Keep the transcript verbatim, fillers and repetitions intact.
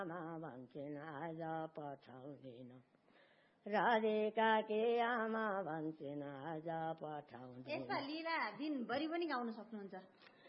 भन्छन् आज पठाउँदिन राधिका के आमा भन्छन् आज पठाउँदिन। यस्ता लीला दिनभरि पनि गाउन सक्नुहुन्छ।